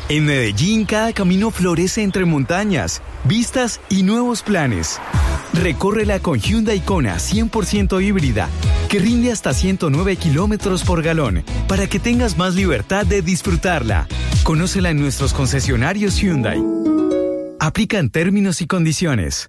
En Medellín, cada camino florece entre montañas, vistas y nuevos planes. Recórrela con Hyundai Kona 100% híbrida, que rinde hasta 109 kilómetros por galón, para que tengas más libertad de disfrutarla. Conócela en nuestros concesionarios Hyundai. Aplican términos y condiciones.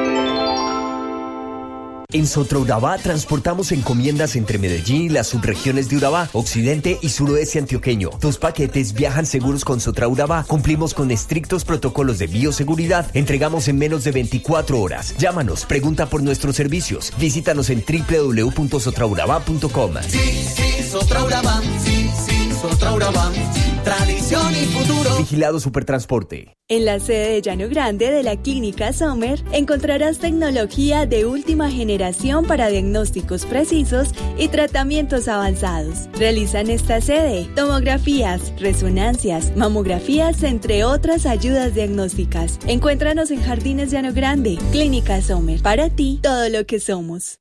En Sotraurabá transportamos encomiendas entre Medellín y las subregiones de Urabá, occidente y suroeste antioqueño. Tus paquetes viajan seguros con Sotraurabá. Cumplimos con estrictos protocolos de bioseguridad. Entregamos en menos de 24 horas. Llámanos, pregunta por nuestros servicios. Visítanos en www.sotraurabá.com. Sí, Sotraurabá. Sí, Sotraurabá. Tradición y futuro. Vigilado Supertransporte. En la sede de Llano Grande de la Clínica Sommer encontrarás tecnología de última generación para diagnósticos precisos y tratamientos avanzados. Realizan esta sede tomografías, resonancias, mamografías, entre otras ayudas diagnósticas. Encuéntranos en Jardines Llano Grande. Clínica Sommer. Para ti, todo lo que somos.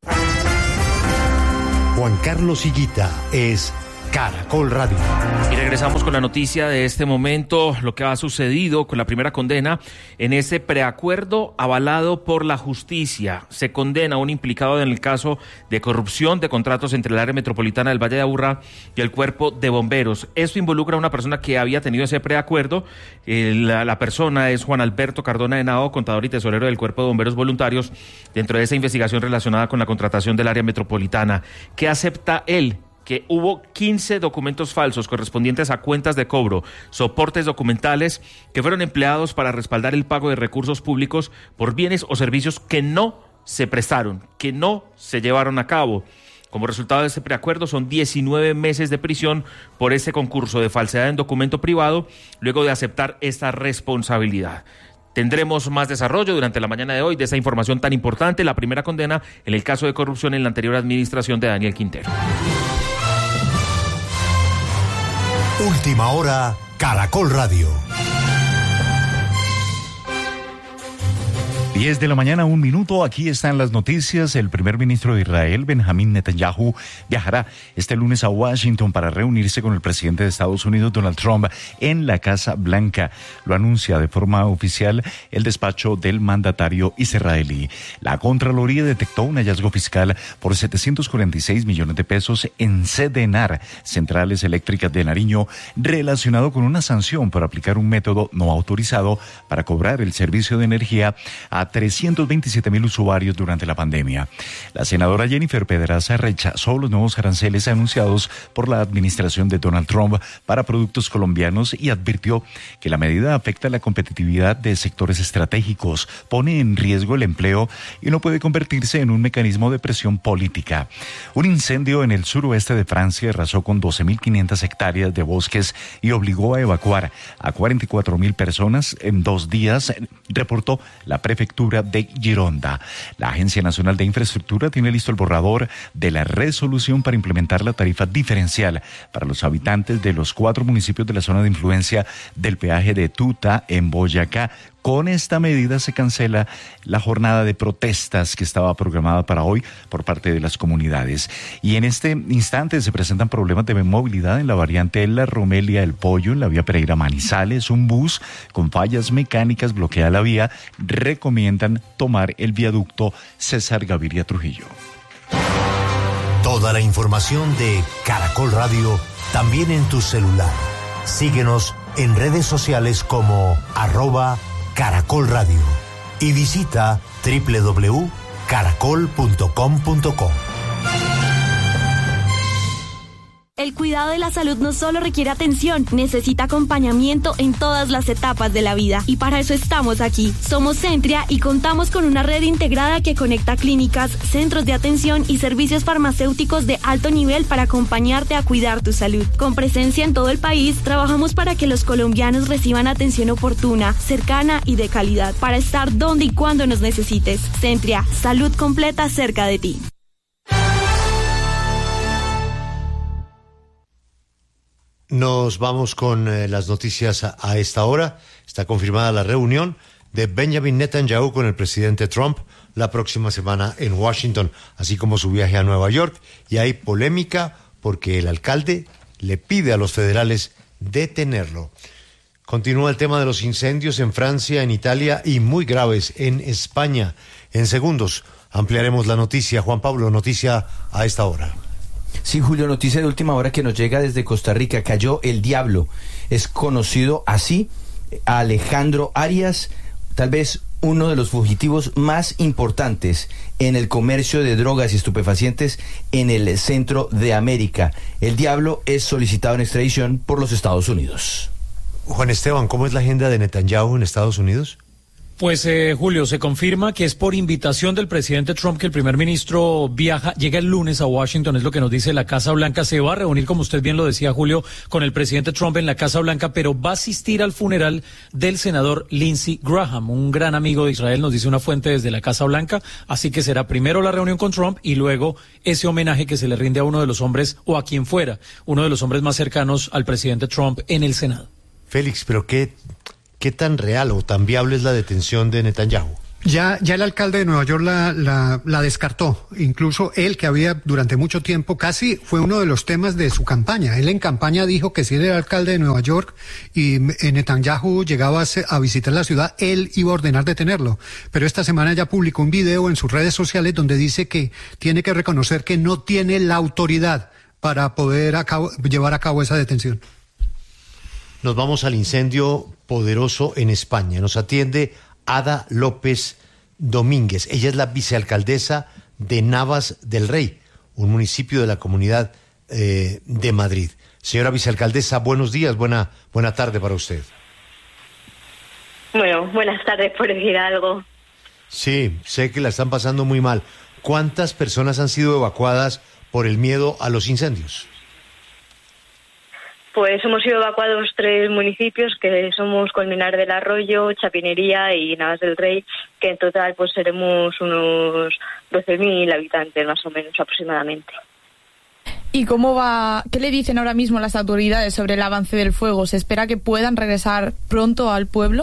Juan Carlos Higuita es Caracol Radio. Y regresamos con la noticia de este momento, lo que ha sucedido con la primera condena en ese preacuerdo avalado por la justicia. Se condena a un implicado en el caso de corrupción de contratos entre el área metropolitana del Valle de Aburrá y el cuerpo de bomberos. Esto involucra a una persona que había tenido ese preacuerdo. La persona es Juan Alberto Cardona Henao, contador y tesorero del cuerpo de bomberos voluntarios, dentro de esa investigación relacionada con la contratación del área metropolitana. ¿Qué acepta él? Que hubo 15 documentos falsos correspondientes a cuentas de cobro, soportes documentales que fueron empleados para respaldar el pago de recursos públicos por bienes o servicios que no se prestaron, que no se llevaron a cabo. Como resultado de este preacuerdo son 19 meses de prisión por este concurso de falsedad en documento privado, luego de aceptar esta responsabilidad. Tendremos más desarrollo durante la mañana de hoy de esa información tan importante, la primera condena en el caso de corrupción en la anterior administración de Daniel Quintero. Última hora, Caracol Radio. 10 de la mañana, 1 minuto. Aquí están las noticias. El primer ministro de Israel, Benjamín Netanyahu, viajará este lunes a Washington para reunirse con el presidente de Estados Unidos, Donald Trump, en la Casa Blanca. Lo anuncia de forma oficial el despacho del mandatario israelí. La Contraloría detectó un hallazgo fiscal por 746 millones de pesos en Sedenar, Centrales Eléctricas de Nariño, relacionado con una sanción por aplicar un método no autorizado para cobrar el servicio de energía a 327,000 usuarios durante la pandemia. La senadora Jennifer Pedraza rechazó los nuevos aranceles anunciados por la administración de Donald Trump para productos colombianos y advirtió que la medida afecta la competitividad de sectores estratégicos, pone en riesgo el empleo y no puede convertirse en un mecanismo de presión política. Un incendio en el suroeste de Francia arrasó con 12,500 hectáreas de bosques y obligó a evacuar a 44,000 personas en 2 días, reportó la prefectura de Gironda. La Agencia Nacional de Infraestructura tiene listo el borrador de la resolución para implementar la tarifa diferencial para los habitantes de los 4 municipios de la zona de influencia del peaje de Tuta en Boyacá. Con esta medida se cancela la jornada de protestas que estaba programada para hoy por parte de las comunidades. Y en este instante se presentan problemas de movilidad en la variante de La Romelia El Pollo, en la vía Pereira Manizales. Un bus con fallas mecánicas bloquea la vía. Recomiendan tomar el viaducto César Gaviria Trujillo. Toda la información de Caracol Radio también en tu celular. Síguenos en redes sociales como @Caracol Radio y visita www.caracol.com.co. El cuidado de la salud no solo requiere atención, necesita acompañamiento en todas las etapas de la vida. Y para eso estamos aquí. Somos Centria y contamos con una red integrada que conecta clínicas, centros de atención y servicios farmacéuticos de alto nivel para acompañarte a cuidar tu salud. Con presencia en todo el país, trabajamos para que los colombianos reciban atención oportuna, cercana y de calidad, para estar donde y cuando nos necesites. Centria, salud completa cerca de ti. Nos vamos con las noticias a esta hora. Está confirmada la reunión de Benjamin Netanyahu con el presidente Trump la próxima semana en Washington, así como su viaje a Nueva York. Y hay polémica porque el alcalde le pide a los federales detenerlo. Continúa el tema de los incendios en Francia, en Italia y muy graves en España. En segundos ampliaremos la noticia. Juan Pablo, noticia a esta hora. Sí, Julio, noticia de última hora que nos llega desde Costa Rica. Cayó el diablo. Es conocido así Alejandro Arias, tal vez uno de los fugitivos más importantes en el comercio de drogas y estupefacientes en el centro de América. El diablo es solicitado en extradición por los Estados Unidos. Juan Esteban, ¿cómo es la agenda de Netanyahu en Estados Unidos? Pues Julio, se confirma que es por invitación del presidente Trump que el primer ministro llega el lunes a Washington, es lo que nos dice la Casa Blanca. Se va a reunir, como usted bien lo decía, Julio, con el presidente Trump en la Casa Blanca, pero va a asistir al funeral del senador Lindsey Graham, un gran amigo de Israel, nos dice una fuente desde la Casa Blanca. Así que será primero la reunión con Trump y luego ese homenaje que se le rinde a uno de los hombres, o a quien fuera, uno de los hombres más cercanos al presidente Trump en el Senado. Félix, pero ¿qué tan real o tan viable es la detención de Netanyahu? Ya el alcalde de Nueva York la descartó. Incluso él, que había durante mucho tiempo, casi fue uno de los temas de su campaña. Él en campaña dijo que si él era alcalde de Nueva York y Netanyahu llegaba a visitar la ciudad, él iba a ordenar detenerlo. Pero esta semana ya publicó un video en sus redes sociales donde dice que tiene que reconocer que no tiene la autoridad para poder llevar a cabo esa detención. Nos vamos al incendio poderoso en España. Nos atiende Ada López Domínguez. Ella es la vicealcaldesa de Navas del Rey, un municipio de la Comunidad de Madrid. Señora vicealcaldesa, buenos días, buena tarde para usted. Bueno, buenas tardes por decir algo. Sí, sé que la están pasando muy mal. ¿Cuántas personas han sido evacuadas por el miedo a los incendios? Pues hemos sido evacuados 3 municipios, que somos Colmenar del Arroyo, Chapinería y Navas del Rey, que en total pues seremos unos 12.000 habitantes más o menos aproximadamente. ¿Y cómo va? ¿Qué le dicen ahora mismo las autoridades sobre el avance del fuego? ¿Se espera que puedan regresar pronto al pueblo?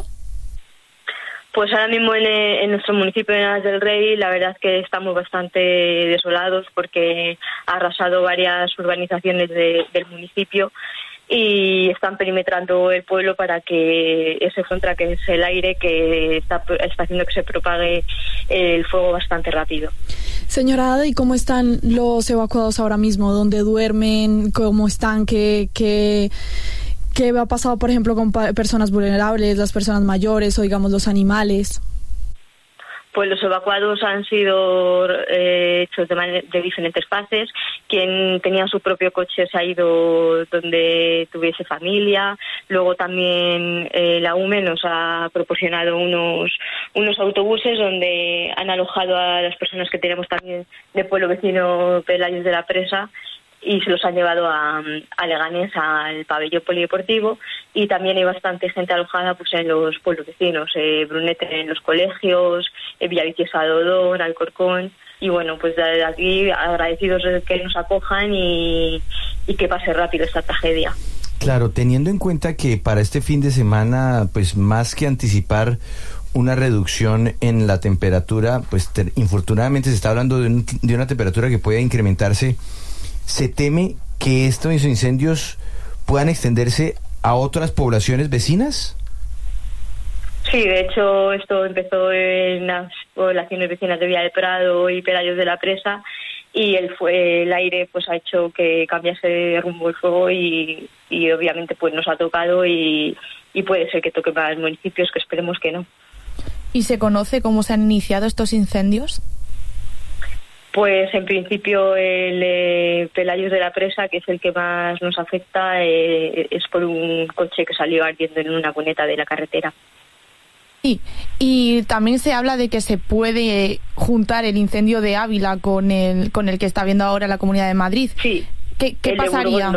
Pues ahora mismo en nuestro municipio de Navas del Rey la verdad es que estamos bastante desolados porque ha arrasado varias urbanizaciones del municipio y están perimetrando el pueblo para que ese contra que es el aire que está haciendo que se propague el fuego bastante rápido. Señora Ada, ¿y cómo están los evacuados ahora mismo? ¿Dónde duermen? ¿Cómo están? ¿Qué ha pasado, por ejemplo, con personas vulnerables, las personas mayores o, digamos, los animales? Pues los evacuados han sido hechos de diferentes fases. Quien tenía su propio coche se ha ido donde tuviese familia. Luego también la UME nos ha proporcionado unos autobuses donde han alojado a las personas que tenemos también de pueblo vecino Pelayos de la Presa y se los han llevado a Leganés, al pabellón polideportivo, y también hay bastante gente alojada pues en los pueblos vecinos, Brunete en los colegios, Villaviciosa de Odón, Alcorcón, y bueno, pues desde aquí agradecidos de que nos acojan y que pase rápido esta tragedia. Claro, teniendo en cuenta que para este fin de semana, pues más que anticipar una reducción en la temperatura, pues infortunadamente se está hablando de una temperatura que puede incrementarse. ¿Se teme que estos incendios puedan extenderse a otras poblaciones vecinas? Sí, de hecho esto empezó en las poblaciones vecinas de Villa del Prado y Pelayos de la Presa y el aire pues ha hecho que cambiase de rumbo el fuego y obviamente pues nos ha tocado y puede ser que toque más municipios, que esperemos que no. ¿Y se conoce cómo se han iniciado estos incendios? Pues en principio el Pelayos de la Presa, que es el que más nos afecta, es por un coche que salió ardiendo en una cuneta de la carretera. Y también se habla de que se puede juntar el incendio de Ávila con el que está habiendo ahora la Comunidad de Madrid. Sí. ¿Qué pasaría?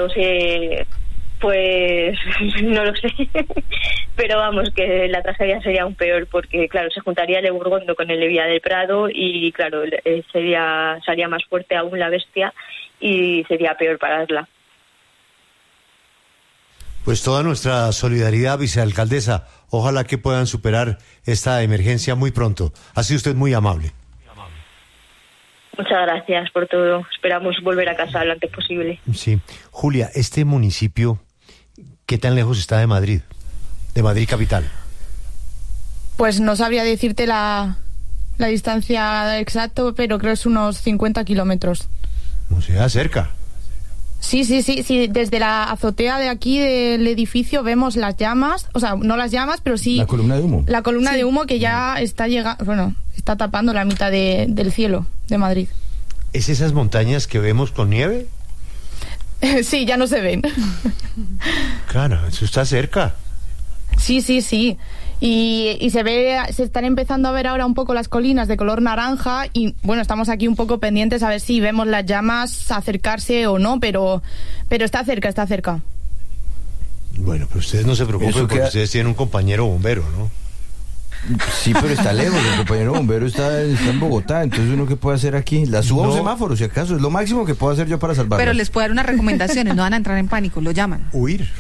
Pues no lo sé, pero vamos, que la tragedia sería aún peor porque, claro, se juntaría el de Burgondo con el de Villa del Prado y, claro, sería más fuerte aún la bestia y sería peor pararla. Pues toda nuestra solidaridad, vicealcaldesa. Ojalá que puedan superar esta emergencia muy pronto. Ha sido usted muy amable. Muchas gracias por todo. Esperamos volver a casa lo antes posible. Sí. Julia, este municipio, ¿qué tan lejos está de Madrid? de Madrid capital? Pues no sabría decirte la distancia exacta, pero creo que es unos 50 kilómetros. O sea, cerca. Sí, desde la azotea de aquí del edificio vemos las llamas, o sea, no las llamas, pero sí... La columna de humo. La columna de humo que ya está llegando, bueno, está tapando la mitad del cielo de Madrid. ¿Es esas montañas que vemos con nieve? Sí, ya no se ven. Claro, eso está cerca. Sí. Y se están empezando a ver ahora un poco las colinas de color naranja y bueno, estamos aquí un poco pendientes a ver si vemos las llamas acercarse o no, pero está cerca. Bueno, pero ustedes no se preocupen porque ustedes tienen un compañero bombero, ¿no? Sí, pero está lejos, el compañero bombero está en Bogotá, entonces uno qué puede hacer aquí, la subo a un semáforo, si acaso, es lo máximo que puedo hacer yo para salvarlo. Pero les puedo dar unas recomendaciones, no van a entrar en pánico, lo llaman. Huir.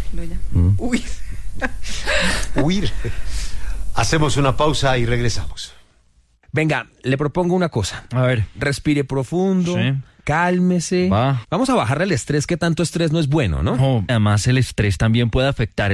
Hacemos una pausa y regresamos. Venga, le propongo una cosa. A ver. Respire profundo, cálmese. Vamos a bajarle el estrés, que tanto estrés no es bueno, ¿no? Además, el estrés también puede afectar